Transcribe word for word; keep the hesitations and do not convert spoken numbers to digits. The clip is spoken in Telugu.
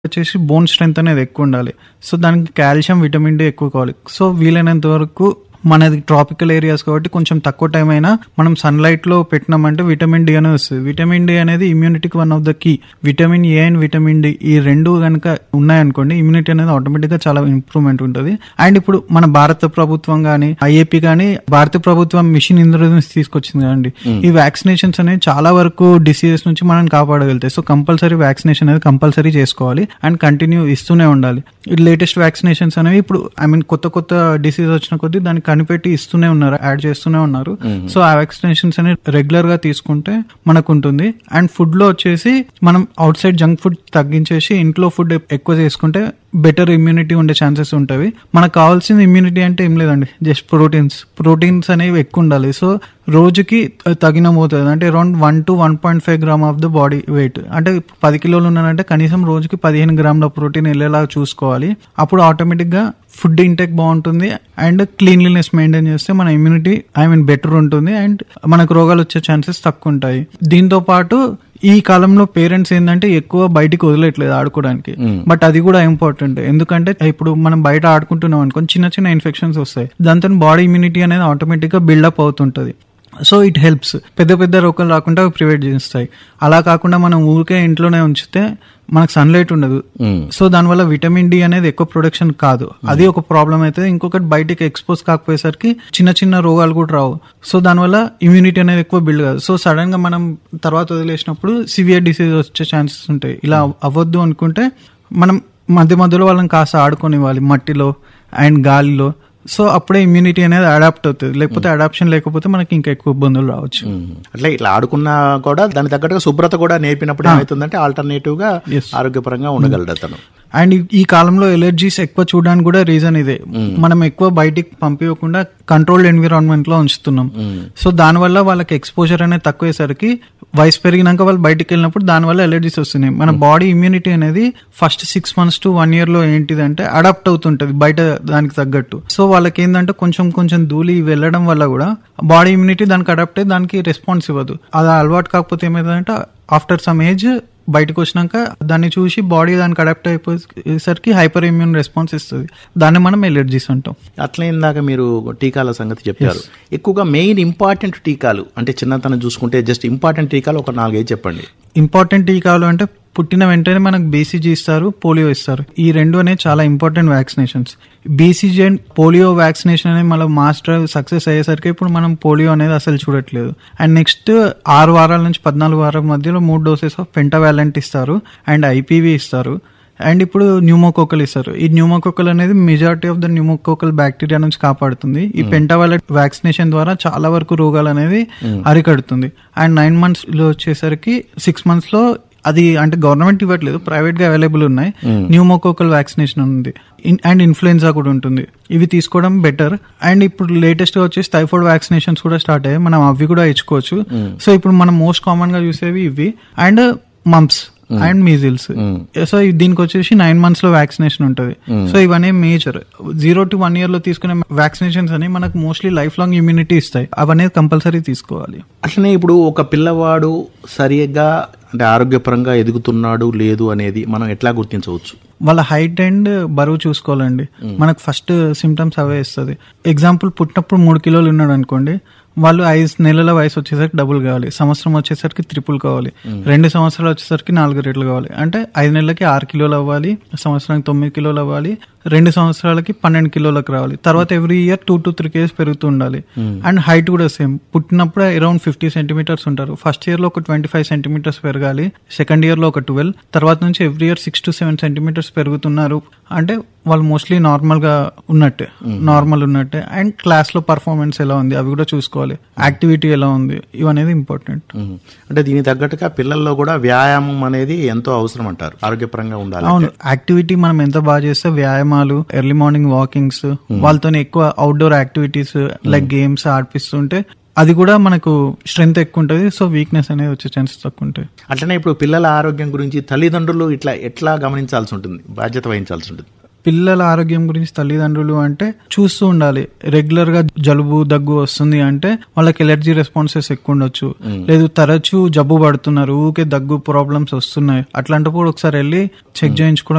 వచ్చేసి బోన్ స్ట్రెంత్ అనేది ఎక్కువ ఉండాలి. సో దానికి కాల్షియం, విటమిన్ డి ఎక్కువ కావాలి. సో వీలైనంత వరకు మనది ట్రాపికల్ ఏరియాస్ కాబట్టి కొంచెం తక్కువ టైం అయినా మనం సన్లైట్ లో పెట్టినామంటే విటమిన్ డి అనేది వస్తుంది. విటమిన్ డి అనేది ఇమ్యూనిటీకి one of the key. Vitamin A and vitamin D ఈ రెండు కనుక ఉన్నాయనుకోండి ఇమ్యూనిటీ అనేది ఆటోమేటిక్ గా చాలా ఇంప్రూవ్మెంట్ ఉంటుంది. అండ్ ఇప్పుడు మన భారత ప్రభుత్వం గానీ ఐఏపీ గానీ భారత ప్రభుత్వం మిషన్ ఇంద్రధనుష్ తీసుకొచ్చింది కదండి. ఈ వ్యాక్సినేషన్స్ అనేవి చాలా వరకు డిసీజెస్ నుంచి మనం కాపాడగలుగుతాయి. సో కంపల్సరీ వ్యాక్సినేషన్ అనేది కంపల్సరీ చేసుకోవాలి అండ్ కంటిన్యూ ఇస్తూనే ఉండాలి. లేటెస్ట్ వ్యాక్సినేషన్స్ అనేవి ఇప్పుడు ఐ మీన్ కొత్త కొత్త డిసీజ్ వచ్చిన కొద్దీ దానికి కనిపెట్టి ఇస్తూనే ఉన్నారు, యాడ్ చేస్తూనే ఉన్నారు. సో ఆ వ్యాక్సినేషన్స్ అనేది రెగ్యులర్ గా తీసుకుంటే మనకు ఉంటుంది. అండ్ ఫుడ్ లో వచ్చేసి మనం అవుట్ సైడ్ జంక్ ఫుడ్ తగ్గించేసి ఇంట్లో ఫుడ్ ఎక్కువ చేసుకుంటే బెటర్ ఇమ్యూనిటీ ఉండే ఛాన్సెస్ ఉంటాయి. మనకు కావాల్సిన ఇమ్యూనిటీ అంటే ఏం లేదండి, జస్ట్ ప్రోటీన్స్. ప్రోటీన్స్ అనేవి ఎక్కువ ఉండాలి. సో రోజుకి తగిన మోతాదు అంటే around one to one point five gram of the body weight, అంటే పది కిలోలు ఉన్నారంటే కనీసం రోజుకి పదిహేను గ్రాముల ప్రోటీన్ వెళ్ళేలా చూసుకోవాలి. అప్పుడు ఆటోమేటిక్ గా ఫుడ్ ఇంటేక్ బాగుంటుంది అండ్ క్లీన్లీనెస్ మెయింటైన్ చేస్తే మన ఇమ్యూనిటీ ఐ మీన్ బెటర్ ఉంటుంది అండ్ మనకు రోగాలు వచ్చే ఛాన్సెస్ తక్కువ ఉంటాయి. దీంతో పాటు ఈ కాలంలో పేరెంట్స్ ఏంటంటే ఎక్కువ బయటికి వదిలేట్లేదు ఆడుకోవడానికి. బట్ అది కూడా ఇంపార్టెంట్. ఎందుకంటే ఇప్పుడు మనం బయట ఆడుకుంటున్నాం అనుకో చిన్న చిన్న ఇన్ఫెక్షన్స్ వస్తాయి. దాంతో బాడీ ఇమ్యూనిటీ అనేది ఆటోమేటిక్ గా బిల్డప్ అవుతుంటది. So it helps. పెద్ద పెద్ద రోగాలు రాకుండా ప్రివెంట్ చేస్తాయి. అలా కాకుండా మనం ఊరికే ఇంట్లోనే ఉంచితే మనకు సన్లైట్ ఉండదు. సో దానివల్ల విటమిన్ డి అనేది ఎక్కువ ప్రొడక్షన్ కాదు, అది ఒక ప్రాబ్లం అవుతుంది. ఇంకొకటి బయటికి ఎక్స్పోజ్ కాకపోయేసరికి చిన్న చిన్న రోగాలు కూడా రావు. సో దానివల్ల ఇమ్యూనిటీ అనేది ఎక్కువ బిల్డ్ కాదు. సో సడన్ గా మనం తర్వాత వదిలేసినప్పుడు సివియర్ డిసీజ్ వచ్చే ఛాన్సెస్ ఉంటాయి. ఇలా అవ్వద్దు అనుకుంటే మనం మధ్య మధ్యలో వాళ్ళని కాస్త ఆడుకోనివ్వాలి మట్టిలో అండ్ గాలిలో. సో అప్పుడే ఇమ్యూనిటీ అనేది అడాప్ట్ అవుతుంది. లేకపోతే అడాప్షన్ లేకపోతే మనకి ఇంకా ఎక్కువ ఇబ్బందులు రావచ్చు. అట్లా ఇట్లా ఆడుకున్నా కూడా దాని తగ్గట్టుగా శుభ్రత కూడా నేర్పినప్పుడు ఏమవుతుందంటే ఆల్టర్నేటివ్ గా ఆరోగ్యపరంగా ఉండగలడు అతను. అండ్ ఈ కాలంలో ఎలర్జీస్ ఎక్కువ చూడడానికి కూడా రీజన్ ఇదే. మనం ఎక్కువ బయటికి పంపించకుండా కంట్రోల్డ్ ఎన్విరాన్మెంట్ లో ఉంచుతున్నాం. సో దానివల్ల వాళ్ళకి ఎక్స్పోజర్ అనేది తక్కువేసరికి వయసు పెరిగినాక వాళ్ళు బయటికి వెళ్ళినప్పుడు దానివల్ల ఎలర్జీస్ వస్తున్నాయి. మన బాడీ ఇమ్యూనిటీ అనేది first six months to one year లో ఏంటిదంటే అడాప్ట్ అవుతుంటది బయట దానికి తగ్గట్టు. సో వాళ్ళకి ఏంటంటే కొంచెం కొంచెం ధూళి వెళ్ళడం వల్ల కూడా బాడీ ఇమ్యూనిటీ దానికి అడాప్ట్ అయ్యి దానికి రెస్పాన్స్ ఇవ్వదు. అది అలవాటు కాకపోతే ఏమైందంటే ఆఫ్టర్ సమ్ ఏజ్ బయటకు వచ్చినాక దాన్ని చూసి బాడీ దానికి అడాప్ట్ అయిపోయేసరికి హైపర్ ఇమ్యూన్ రెస్పాన్స్ ఇస్తుంది. దాన్ని మనం ఎలర్జీస్ అంటాం. అట్లా ఇందాక మీరు టీకాల సంగతి చెప్పారు. ఎక్కువగా మెయిన్ ఇంపార్టెంట్ టీకాలు అంటే చిన్నతనం చూసుకుంటే జస్ట్ ఇంపార్టెంట్ టీకాలు ఒక నాలుగైదు చెప్పండి. ఇంపార్టెంట్ టీకాలు అంటే పుట్టిన వెంటనే మనకు బీసీజీ ఇస్తారు, పోలియో ఇస్తారు. ఈ రెండు అనేవి చాలా important vaccinations. BCG and polio vaccination అనేది మళ్ళీ మాస్టర్ సక్సెస్ అయ్యేసరికి ఇప్పుడు మనం పోలియో అనేది అసలు చూడట్లేదు. అండ్ నెక్స్ట్ ఆరు వారాల నుంచి పద్నాలుగు వారాల మధ్యలో మూడు డోసెస్ ఆఫ్ పెంటావాలెంట్ ఇస్తారు అండ్ ఐపీవీ ఇస్తారు. అండ్ ఇప్పుడు న్యూమోకోకల్ ఇస్తారు. ఈ న్యూమోకోకల్ అనేది majority of the pneumococcal bacteria నుంచి కాపాడుతుంది. ఈ పెంటావాలెంట్ వ్యాక్సినేషన్ ద్వారా చాలా వరకు రోగాలు అనేది అరికడుతుంది. అండ్ నైన్ మంత్స్ లో వచ్చేసరికి సిక్స్ మంత్స్ లో అది అంటే గవర్నమెంట్ ఇవ్వట్లేదు, ప్రైవేట్ గా అవైలబుల్ ఉన్నాయి. న్యూమోకోకల్ వ్యాక్సినేషన్ ఉంది అండ్ ఇన్ఫ్లుయెన్జా కూడా ఉంటుంది. ఇవి తీసుకోవడం బెటర్. అండ్ ఇప్పుడు లేటెస్ట్ గా వచ్చేసి టైఫాయిడ్ వ్యాక్సినేషన్స్ కూడా స్టార్ట్ అయ్యాయి. మనం అవి కూడా ఇచ్చుకోవచ్చు. సో ఇప్పుడు మనం మోస్ట్ కామన్ గా చూసేవి ఇవి and mumps and measles. So దీనికి వచ్చేసి నైన్ మంత్స్ లో వ్యాక్సినేషన్ ఉంటుంది. సో ఇవన్నీ major. Zero to one year లో తీసుకునే వ్యాక్సినేషన్స్ అని మనకు మోస్ట్లీ లైఫ్ లాంగ్ ఇమ్యూనిటీ ఇస్తాయి. అవనేది కంపల్సరీ తీసుకోవాలి. అట్లనే ఇప్పుడు ఒక పిల్లవాడు సరిగ్గా అంటే ఆరోగ్యపరంగా ఎదుగుతున్నాడు లేదు అనేది మనం ఎట్లా గుర్తించవచ్చు? వాళ్ళ హైట్ అండ్ బరువు చూసుకోవాలండి. మనకు ఫస్ట్ సిమ్టమ్స్ అవే ఇస్తుంది. ఎగ్జాంపుల్ పుట్టినప్పుడు మూడు కిలోలు ఉన్నాడు అనుకోండి, వాళ్ళు ఐదు నెలల వయసు వచ్చేసరికి డబుల్ కావాలి, సంవత్సరం వచ్చేసరికి త్రిపుల్ కావాలి, రెండు సంవత్సరాలు వచ్చేసరికి నాలుగు రెట్లు కావాలి. అంటే ఐదు నెలలకి ఆరు కిలోలు అవ్వాలి, సంవత్సరానికి తొమ్మిది కిలోలు అవ్వాలి, రెండు సంవత్సరాలకి పన్నెండు కిలోలకు రావాలి. తర్వాత every year two to three kgs పెరుగుతూ ఉండాలి. అండ్ హైట్ కూడా సేమ్. పుట్టినప్పుడు అరౌండ్ ఫిఫ్టీ సెంటీమీటర్స్ ఉంటారు. ఫస్ట్ ఇయర్ లో ఒక ట్వంటీ ఫైవ్ సెంటీమీటర్స్ పెరగాలి, సెకండ్ ఇయర్ లో ఒక ట్వెల్వ్, తర్వాత నుంచి every year six to seven centimetres పెరుగుతున్నారు అంటే వాళ్ళు మోస్ట్లీ నార్మల్ గా ఉన్నట్టే, నార్మల్ ఉన్నట్టే. అండ్ క్లాస్ లో పర్ఫార్మెన్స్ ఎలా ఉంది అవి కూడా చూసుకోవాలి. యాక్టివిటీ ఎలా ఉంది ఇవనేది ఇంపార్టెంట్. అంటే దీనికి తగ్గట్టుగా పిల్లల్లో కూడా వ్యాయామం అనేది ఎంతో అవసరం అంటారు ఆరోగ్యపరంగా ఉండాలి. అవును, యాక్టివిటీ మనం ఎంత బాగా చేస్తే వ్యాయామాలు, ఎర్లీ మార్నింగ్ వాకింగ్స్, వాళ్ళతో ఎక్కువ అవుట్డోర్ యాక్టివిటీస్ లైక్ గేమ్స్ ఆడిపిస్తుంటే అది కూడా మనకు స్ట్రెంగ్త్ ఎక్కువ ఉంటుంది. సో వీక్నెస్ అనేది వచ్చే ఛాన్సెస్ తక్కువ ఉంటాయి. అట్లనే ఇప్పుడు పిల్లల ఆరోగ్యం గురించి తల్లిదండ్రులు ఇట్లా ఎట్లా గమనించాల్సి ఉంటుంది, బాధ్యత వహించాల్సి ఉంటుంది? పిల్లల ఆరోగ్యం గురించి తల్లిదండ్రులు అంటే చూస్తూ ఉండాలి. రెగ్యులర్ గా జలుబు దగ్గు వస్తుంది అంటే వాళ్ళకి ఎలర్జీ రెస్పాన్సెస్ ఎక్కువ ఉండొచ్చు. లేదు తరచూ జబ్బు పడుతున్నారు, ఊకే దగ్గు ప్రాబ్లమ్స్ వస్తున్నాయి, అట్లాంటప్పుడు ఒకసారి వెళ్ళి చెక్ చేయించుకోవడం